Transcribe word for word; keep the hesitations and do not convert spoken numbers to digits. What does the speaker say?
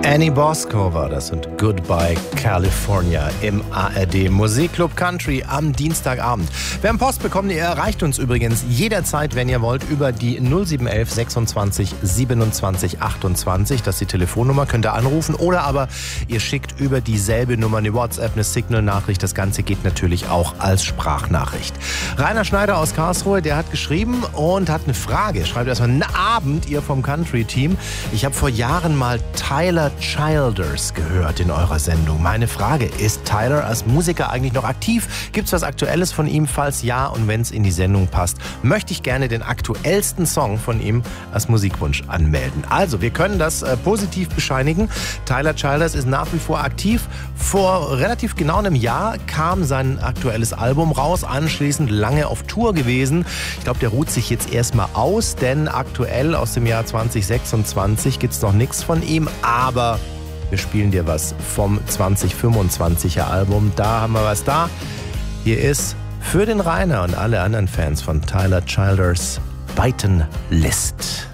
Annie Bosco war das und Goodbye California im A R D Musikclub Country am Dienstagabend. Wir haben Post bekommen, ihr erreicht uns übrigens jederzeit, wenn ihr wollt, über die null sieben eins eins sechsundzwanzig siebenundzwanzig achtundzwanzig. Das ist die Telefonnummer, könnt ihr anrufen oder aber ihr schickt über dieselbe Nummer eine WhatsApp, eine Signal-Nachricht. Das Ganze geht natürlich auch als Sprachnachricht. Rainer Schneider aus Karlsruhe, der hat geschrieben und hat eine Frage. Schreibt erstmal, einen Abend, ihr vom Country-Team. Ich habe vor Jahren mal Tyler Childers gehört in eurer Sendung. Meine Frage, ist Tyler als Musiker eigentlich noch aktiv? Gibt es was Aktuelles von ihm? Falls ja und wenn es in die Sendung passt, möchte ich gerne den aktuellsten Song von ihm als Musikwunsch anmelden. Also, wir können das äh, positiv bescheinigen. Tyler Childers ist nach wie vor aktiv. Vor relativ genau einem Jahr kam sein aktuelles Album raus, anschließend lange auf Tour gewesen. Ich glaube, der ruht sich jetzt erstmal aus, denn aktuell aus dem Jahr zwanzig sechsundzwanzig gibt es noch nichts von ihm, aber wir spielen dir was vom zwanzig fünfundzwanziger Album. Da haben wir was da. Hier ist für den Rainer und alle anderen Fans von Tyler Childers Biten List.